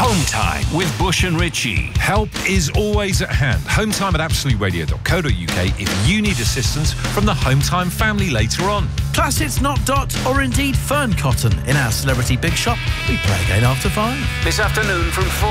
Home Time with Bush and Richie. Help is always at hand. Home Time at absoluteradio.co.uk if you need assistance from the Home Time family later on. Plus, it's not Dot or indeed Fern Cotton in our Celebrity Big Shop. We play again after 5. This afternoon from 4.